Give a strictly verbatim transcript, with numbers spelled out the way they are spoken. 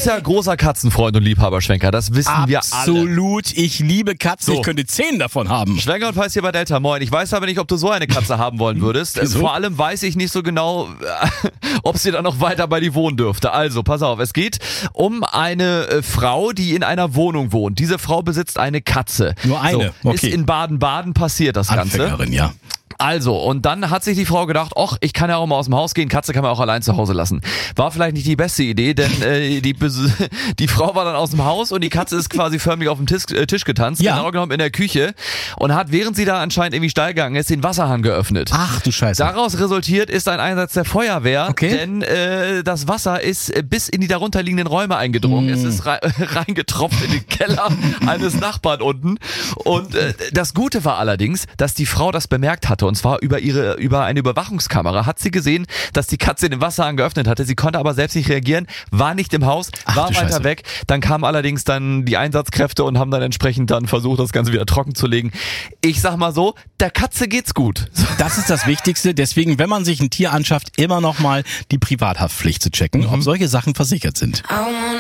bist ja großer Katzenfreund und Liebhaber, Schwenker. Das wissen wir alle. Absolut. Ich liebe Katzen. So. Ich könnte zehn davon haben. Schwenker und Feiß hier bei Delta. Moin. Ich weiß aber nicht, ob du so eine Katze haben wollen würdest. Wieso? Vor allem weiß ich nicht so genau, ob sie dann noch weiter bei dir wohnen dürfte. Also, pass auf. Es geht um eine äh, Frau, die in einer Wohnung wohnt. Diese Frau besitzt eine Katze. Nur eine? So, Okay. Ist in Baden-Baden passiert das Ganze. Anfängerin, ja. Also, und dann hat sich die Frau gedacht, ach, ich kann ja auch mal aus dem Haus gehen, Katze kann man auch allein zu Hause lassen. War vielleicht nicht die beste Idee, denn äh, die, die Frau war dann aus dem Haus und die Katze ist quasi förmlich auf dem Tisch, äh, Tisch getanzt, Ja. genau genommen in der Küche und hat, während sie da anscheinend irgendwie steil gegangen ist, den Wasserhahn geöffnet. Ach du Scheiße. Daraus resultiert ist ein Einsatz der Feuerwehr, Okay. denn äh, das Wasser ist äh, bis in die darunterliegenden Räume eingedrungen. Mm. Es ist rei reingetropft in den Keller eines Nachbarn unten. Und äh, das Gute war allerdings, dass die Frau das bemerkt hatte, und zwar über ihre über eine Überwachungskamera hat sie gesehen, dass die Katze den Wasserhahn geöffnet hatte. Sie konnte aber selbst nicht reagieren, war nicht im Haus, Ach, war du weiter Scheiße. weg. Dann kamen allerdings dann die Einsatzkräfte und haben dann entsprechend dann versucht, das Ganze wieder trocken zu legen. Ich sag mal so, der Katze geht's gut. Das ist das Wichtigste. Deswegen, wenn man sich ein Tier anschafft, immer noch mal die Privathaftpflicht zu checken, ob solche Sachen versichert sind.